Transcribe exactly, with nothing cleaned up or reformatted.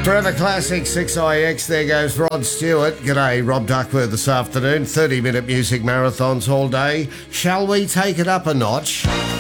Forever Classic six I X, there goes Rod Stewart. G'day, Rob Duckworth this afternoon. thirty minute music marathons all day. Shall we take it up a notch?